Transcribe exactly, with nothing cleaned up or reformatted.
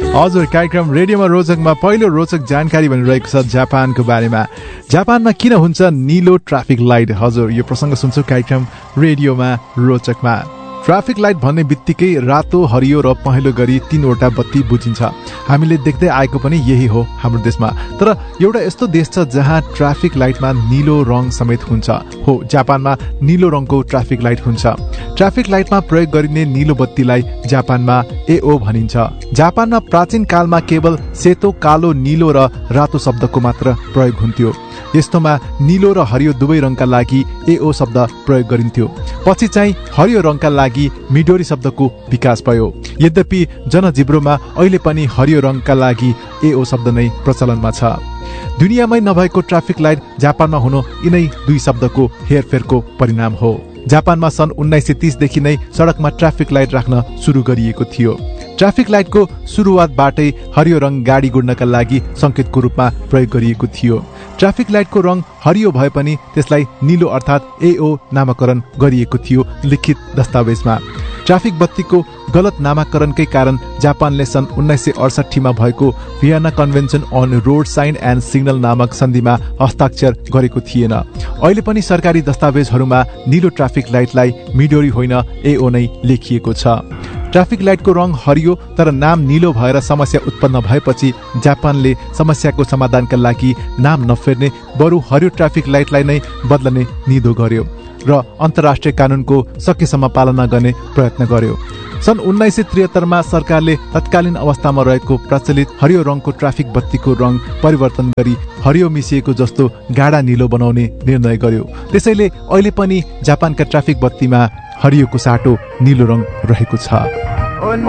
हजुर, कार्यक्रम रेडियोमा रोचकमा पहिलो रोचक जानकारी भनिरहेको छ जापानको बारेमा। जापानमा किन हुन्छ निलो ट्राफिक लाइट? हजुर, यो प्रसङ्ग सुन्छौँ कार्यक्रम रेडियोमा रोचकमा। ट्राफिक लाइट भन्ने बित्तिकै रातो, हरियो र पहेँलो गरी तीनवटा बत्ती बुझिन्छ। हामीले देख्दै आएको पनि यही हो हाम्रो देशमा। तर एउटा यस्तो देश छ जहाँ ट्राफिक लाइटमा निलो रङ समेत हुन्छ। हो, जापानमा निलो रङको ट्राफिक लाइट हुन्छ। ट्राफिक लाइटमा प्रयोग गरिने निलो बत्तीलाई जापानमा एओ भनिन्छ। जापानमा प्राचीन कालमा केवल सेतो, कालो, निलो र रातो शब्दको मात्र प्रयोग हुन्थ्यो। यस्तोमा निलो र हरियो दुवै रङका लागि एओ शब्द प्रयोग गरिन्थ्यो। पछि चाहिँ हरियो रङका लागि मिडोरी शब्दको विकास भयो। यद्यपि जनजिब्रोमा अहिले पनि हरियो रङका लागि एओ शब्द नै प्रचलनमा छ। दुनियाँमै नभएको ट्राफिक लाइट जापानमा हुनु यिनै दुई शब्दको हेरफेरको परिणाम हो। जापानमा सन् उन्नाइस सय तीसदेखि नै सडकमा ट्राफिक लाइट राख्न सुरु गरिएको थियो। ट्राफिक लाइटको सुरुवातबाटै हरियो रङ गाडी गुड्नका लागि सङ्केतको रूपमा प्रयोग गरिएको थियो। ट्राफिक लाइटको रङ हरियो भए पनि त्यसलाई निलो अर्थात् एओ नामाकरण गरिएको थियो लिखित दस्तावेजमा। ट्राफिक बत्तीको गलत नामाकरणकै कारण जापानले सन् उन्नाइस सय अडसठीमा भएको Vienna convention on road sign and signal नामक सन्धिमा हस्ताक्षर गरेको थिएन। अहिले पनि सरकारी दस्तावेजहरूमा निलो ट्राफिक लाइटलाई मिडोरी होइन एओ नै लेखिएको छ। ट्राफिक लाइटको रङ हरियो तर नाम निलो भएर समस्या उत्पन्न भएपछि जापानले समस्याको समाधानका लागि नाम नफेर्ने बरु हरियो ट्राफिक लाइटलाई नै बदल्ने निधो गर्यो र अन्तर्राष्ट्रिय कानुनको सकेसम्म पालना गर्ने प्रयत्न गर्यो। सन् उन्नाइस सय त्रिहत्तरमा सरकारले तत्कालीन अवस्थामा रहेको प्रचलित हरियो रङको ट्राफिक बत्तीको रङ परिवर्तन गरी हरियो मिसिएको जस्तो गाढा निलो बनाउने निर्णय गर्यो। त्यसैले अहिले पनि जापानका ट्राफिक बत्तीमा हरियोको साटो निलो रङ रहेको छ।